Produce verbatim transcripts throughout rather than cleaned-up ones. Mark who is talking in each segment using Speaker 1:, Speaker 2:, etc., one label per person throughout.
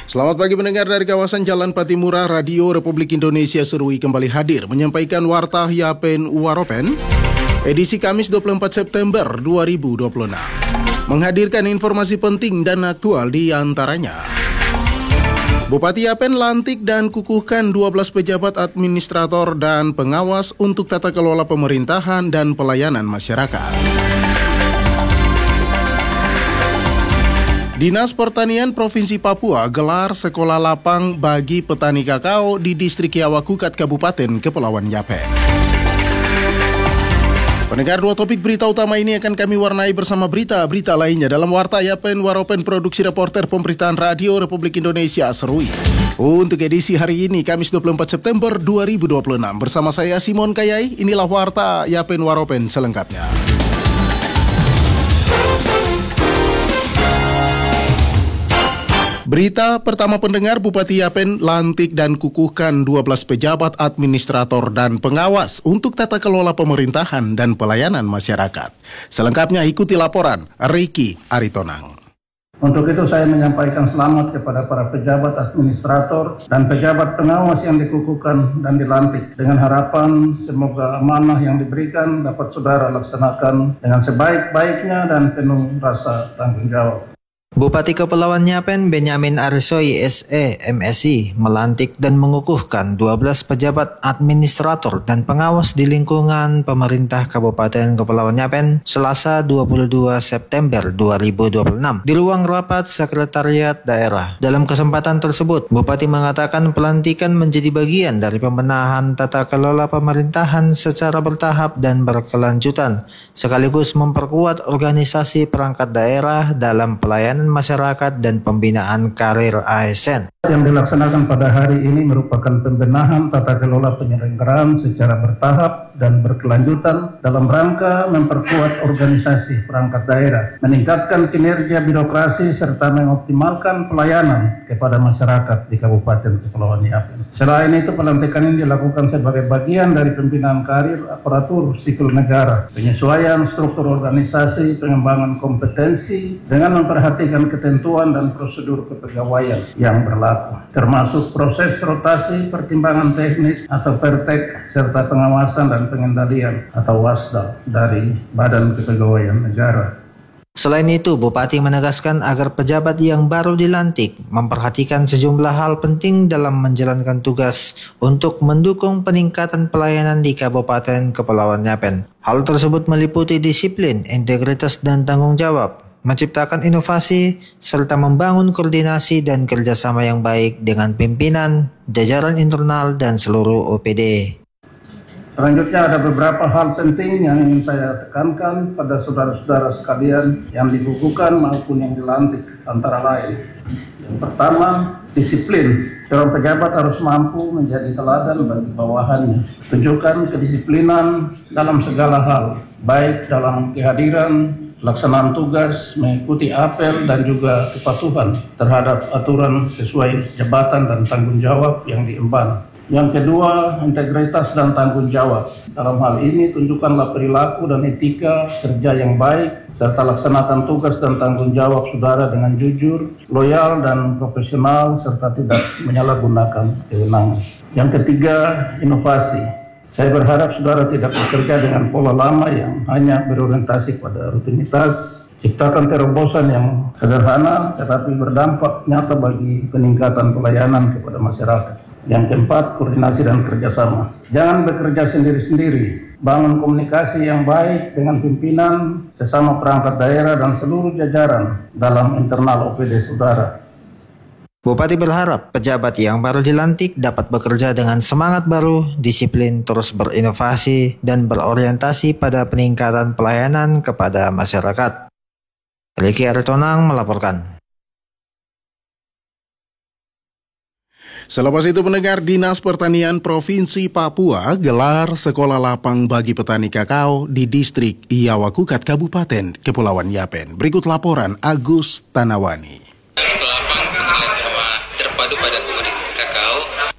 Speaker 1: Selamat pagi pendengar dari kawasan Jalan Patimura. Radio Republik Indonesia Serui kembali hadir menyampaikan Warta Yapen Waropen edisi Kamis dua puluh empat September dua ribu dua puluh enam. Menghadirkan informasi penting dan aktual di antaranya. Bupati Yapen lantik dan kukuhkan dua belas pejabat administrator dan pengawas untuk tata kelola pemerintahan dan pelayanan masyarakat. Dinas Pertanian Provinsi Papua gelar sekolah lapang bagi petani kakao di distrik Yawakukat Kabupaten Kepulauan Yapen. Pendengar, dua topik berita utama ini akan kami warnai bersama berita-berita lainnya dalam Warta Yapen Waropen produksi reporter pemberitaan Radio Republik Indonesia Serui. Untuk edisi hari ini Kamis dua puluh empat September dua ribu dua puluh enam bersama saya Simon Kayai, inilah Warta Yapen Waropen selengkapnya. Berita pertama pendengar, Bupati Yapen lantik dan kukuhkan dua belas pejabat administrator dan pengawas untuk tata kelola pemerintahan dan pelayanan masyarakat. Selengkapnya ikuti laporan Ricky Aritonang.
Speaker 2: Untuk itu saya menyampaikan selamat kepada para pejabat administrator dan pejabat pengawas yang dikukuhkan dan dilantik. Dengan harapan semoga amanah yang diberikan dapat saudara laksanakan dengan sebaik-baiknya dan penuh rasa tanggung jawab.
Speaker 3: Bupati Kepulauan Yapen Benyamin Arisoi S E M Si melantik dan mengukuhkan dua belas pejabat administrator dan pengawas di lingkungan pemerintah Kabupaten Kepulauan Yapen Selasa dua puluh dua September dua ribu dua puluh enam di ruang rapat Sekretariat Daerah. Dalam kesempatan tersebut, Bupati mengatakan pelantikan menjadi bagian dari pembenahan tata kelola pemerintahan secara bertahap dan berkelanjutan, sekaligus memperkuat organisasi perangkat daerah dalam pelayanan masyarakat dan pembinaan karir A S N.
Speaker 2: Yang dilaksanakan pada hari ini merupakan pembenahan tata kelola penyelenggaraan secara bertahap dan berkelanjutan dalam rangka memperkuat organisasi perangkat daerah, meningkatkan kinerja birokrasi serta mengoptimalkan pelayanan kepada masyarakat di Kabupaten Kepulauan Yapen. Selain itu, pelantikan ini dilakukan sebagai bagian dari pembinaan karir aparatur sipil negara, penyesuaian struktur organisasi, pengembangan kompetensi dengan memperhatikan ketentuan dan prosedur kepegawaian yang berlaku, termasuk proses rotasi, pertimbangan teknis atau pertek, serta pengawasan dan pengendalian atau wasda dari Badan Kepegawaian Negara.
Speaker 3: Selain itu, Bupati menegaskan agar pejabat yang baru dilantik memperhatikan sejumlah hal penting dalam menjalankan tugas untuk mendukung peningkatan pelayanan di Kabupaten Kepulauan Yapen. Hal tersebut meliputi disiplin, integritas dan tanggung jawab, menciptakan inovasi, serta membangun koordinasi dan kerjasama yang baik dengan pimpinan, jajaran internal, dan seluruh O P D.
Speaker 2: Selanjutnya ada beberapa hal penting yang ingin saya tekankan pada saudara-saudara sekalian yang dikukuhkan maupun yang dilantik, antara lain. Yang pertama, disiplin. Seorang pejabat harus mampu menjadi teladan bagi bawahannya. Tunjukkan kedisiplinan dalam segala hal, baik dalam kehadiran, pelaksanaan tugas, mengikuti apel, dan juga kepatuhan terhadap aturan sesuai jabatan dan tanggung jawab yang diemban. Yang kedua, integritas dan tanggung jawab. Dalam hal ini, tunjukkanlah perilaku dan etika kerja yang baik, serta laksanakan tugas dan tanggung jawab saudara dengan jujur, loyal, dan profesional, serta tidak menyalahgunakan kewenangan. Yang ketiga, inovasi. Saya berharap saudara tidak bekerja dengan pola lama yang hanya berorientasi pada rutinitas, ciptakan terobosan yang sederhana tetapi berdampak nyata bagi peningkatan pelayanan kepada masyarakat. Yang keempat, koordinasi dan kerjasama. Jangan bekerja sendiri-sendiri. Bangun komunikasi yang baik dengan pimpinan, sesama perangkat daerah, dan seluruh jajaran dalam internal O P D saudara.
Speaker 3: Bupati berharap pejabat yang baru dilantik dapat bekerja dengan semangat baru, disiplin, terus berinovasi, dan berorientasi pada peningkatan pelayanan kepada masyarakat. Ricky Aritonang melaporkan.
Speaker 1: Selepas itu pendengar, Dinas Pertanian Provinsi Papua gelar sekolah lapang bagi petani kakao di distrik Yawakukat Kabupaten Kepulauan Yapen. Berikut laporan Agus Tanawani.
Speaker 4: Sekolah lapang pengenalan Jawa terpadu pada komoditi kakao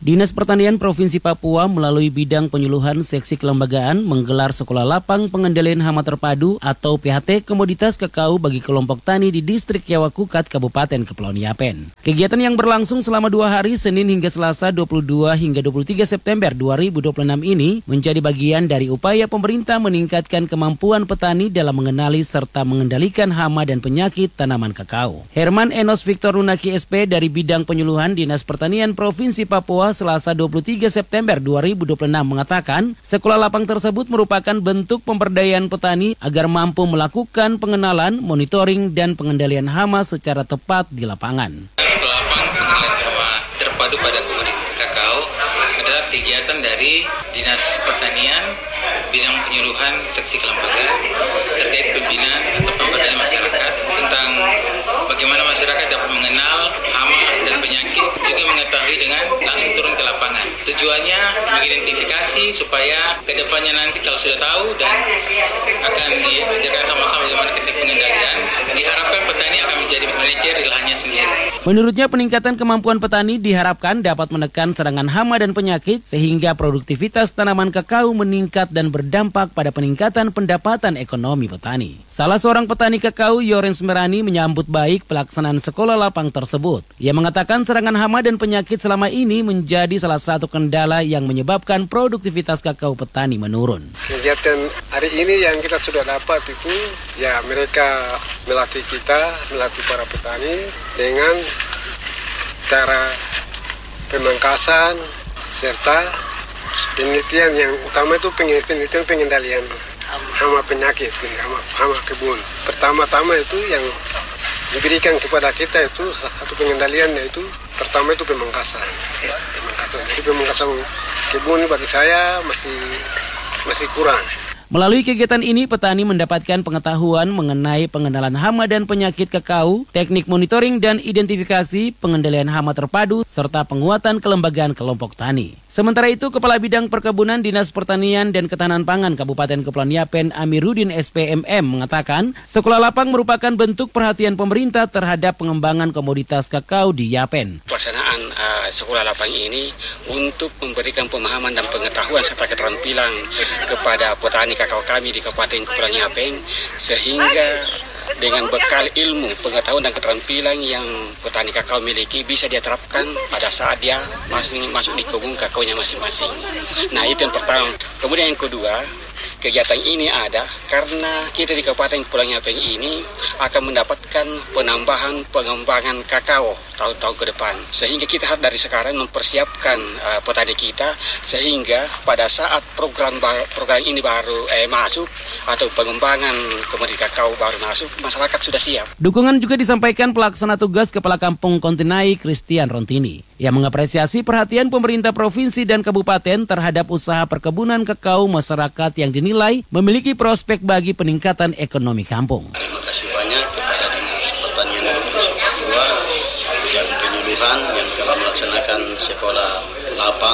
Speaker 4: Dinas Pertanian Provinsi Papua melalui bidang penyuluhan seksi kelembagaan menggelar sekolah lapang pengendalian hama terpadu atau P H T komoditas kakao bagi kelompok tani di distrik Yawakukat, Kabupaten Kepulauan Yapen. Kegiatan yang berlangsung selama dua hari Senin hingga Selasa dua puluh dua hingga dua puluh tiga September dua ribu dua puluh enam ini menjadi bagian dari upaya pemerintah meningkatkan kemampuan petani dalam mengenali serta mengendalikan hama dan penyakit tanaman kakao. Herman Enos Victor Runaki S P dari bidang penyuluhan Dinas Pertanian Provinsi Papua Selasa dua puluh tiga September dua ribu dua puluh enam mengatakan sekolah lapang tersebut merupakan bentuk pemberdayaan petani agar mampu melakukan pengenalan, monitoring, dan pengendalian hama secara tepat di lapangan.
Speaker 5: Sekolah lapang pengendalian hama terpadu pada komoditas kakao adalah kegiatan dari Dinas Pertanian bidang penyuluhan seksi kelembagaan terkait pembinaan atau pemberdayaan masyarakat tentang bagaimana masyarakat dapat mengenal hama dan penyakit, juga mengetahui dengan langsung turun ke lapangan. Tujuannya mengidentifikasi supaya kedepannya nanti kalau sudah tahu dan akan diajarkan sama-sama bagaimana teknik pengendalian, diharapkan petani akan menjadi manajer di lahannya sendiri.
Speaker 4: Menurutnya peningkatan kemampuan petani diharapkan dapat menekan serangan hama dan penyakit sehingga produktivitas tanaman kakao meningkat dan berdampak pada peningkatan pendapatan ekonomi petani. Salah seorang petani kakao, Yorens Merani, menyambut baik pelaksanaan sekolah lapang tersebut. Ia mengatakan serangan hama dan penyakit selama ini menjadi salah satu kendala yang menyebabkan produktivitas kakao petani menurun.
Speaker 6: Kegiatan hari ini yang kita sudah dapat itu, ya mereka melatih kita, melatih para petani dengan cara pemangkasan serta penelitian yang utama itu penelitian pengendalian hama penyakit, hama, hama kebun. Pertama-tama itu yang diberikan kepada kita itu satu pengendalian, yaitu pertama itu pemangkasan. Pemangkasan. Jadi pemangkasan kebun bagi saya masih masih kurang.
Speaker 4: Melalui kegiatan ini, petani mendapatkan pengetahuan mengenai pengenalan hama dan penyakit kakao, teknik monitoring dan identifikasi, pengendalian hama terpadu, serta penguatan kelembagaan kelompok tani. Sementara itu, Kepala Bidang Perkebunan Dinas Pertanian dan Ketahanan Pangan Kabupaten Kepulauan Yapen Amiruddin S P M M mengatakan, sekolah lapang merupakan bentuk perhatian pemerintah terhadap pengembangan komoditas kakao di Yapen.
Speaker 7: Pelaksanaan uh, sekolah lapang ini untuk memberikan pemahaman dan pengetahuan serta keterampilan kepada petani kakao kami di Kabupaten Kepulauan Yapen, sehingga dengan bekal ilmu, pengetahuan dan keterampilan yang petani kakao miliki bisa dia terapkan pada saat dia masuk, masuk di kebun kakaonya masing-masing. Nah, itu yang pertama. Kemudian yang kedua, kegiatan ini ada karena kita di Kabupaten Kepulauan Yapen ini akan mendapatkan penambahan pengembangan kakao tahun-tahun ke depan. Sehingga kita harus dari sekarang mempersiapkan uh, petani kita sehingga pada saat program program ini baru eh, masuk atau pengembangan komoditas kakao baru masuk, masyarakat sudah siap.
Speaker 4: Dukungan juga disampaikan pelaksana tugas Kepala Kampung Kontinai Christian Rontini yang mengapresiasi perhatian pemerintah provinsi dan kabupaten terhadap usaha perkebunan kakao masyarakat yang dinilai memiliki prospek bagi peningkatan ekonomi kampung.
Speaker 8: Terima kasih banyak kepada Dinas Pertanian Provinsi Papua dan penyuluhan yang telah melaksanakan sekolah lapang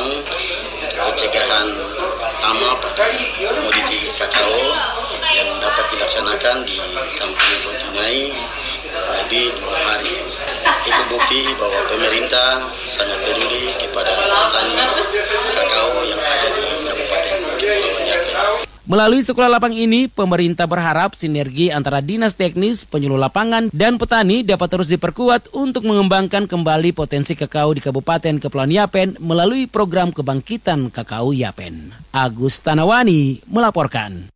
Speaker 8: pencegahan hama pada komoditi kakao yang dapat dilaksanakan di Kampung Kontinai lebih dua hari. Itu bukti bahwa pemerintah sangat peduli kepada petani kakao yang ada di Kabupaten Kepulauan Yapen.
Speaker 4: Melalui sekolah lapang ini, pemerintah berharap sinergi antara dinas teknis, penyuluh lapangan, dan petani dapat terus diperkuat untuk mengembangkan kembali potensi kakao di Kabupaten Kepulauan Yapen melalui program kebangkitan kakao Yapen. Agus Tanawani melaporkan.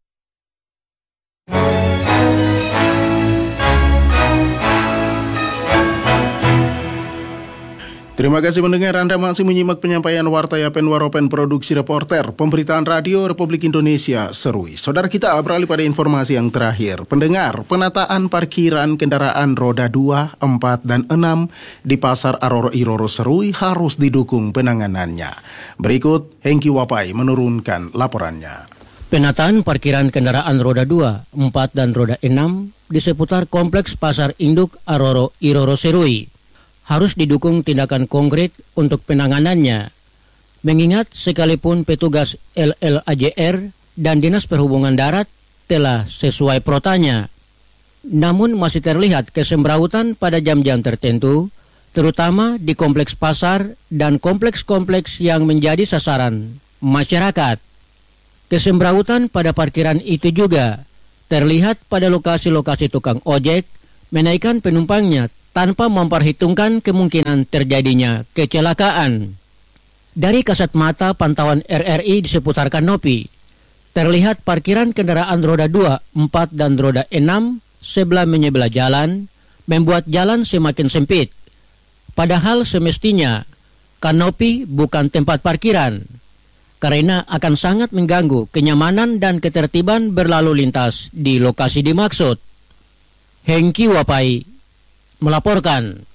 Speaker 1: Terima kasih mendengar. Anda masih menyimak penyampaian Warta Yapen Waropen Produksi Reporter Pemberitaan Radio Republik Indonesia Serui. Saudara, kita beralih pada informasi yang terakhir. Pendengar, penataan parkiran kendaraan roda dua, empat, dan enam di Pasar Aroro Iroro Serui harus didukung penanganannya. Berikut Hengki Wapai menurunkan laporannya.
Speaker 9: Penataan parkiran kendaraan roda dua, empat, dan roda enam di seputar Kompleks Pasar Induk Aroro Iroro Serui harus didukung tindakan konkret untuk penanganannya. Mengingat sekalipun petugas L L A J R dan Dinas Perhubungan Darat telah sesuai protanya, namun masih terlihat kesembrautan pada jam-jam tertentu terutama di kompleks pasar dan kompleks-kompleks yang menjadi sasaran masyarakat. Kesembrautan pada parkiran itu juga terlihat pada lokasi-lokasi tukang ojek menaikkan penumpangnya tanpa memperhitungkan kemungkinan terjadinya kecelakaan. Dari kasat mata pantauan R R I di seputar Kanopi, terlihat parkiran kendaraan roda dua, empat, dan roda enam sebelah menyebelah jalan, membuat jalan semakin sempit. Padahal semestinya Kanopi bukan tempat parkiran, karena akan sangat mengganggu kenyamanan dan ketertiban berlalu lintas di lokasi dimaksud. Hengki Wapai melaporkan.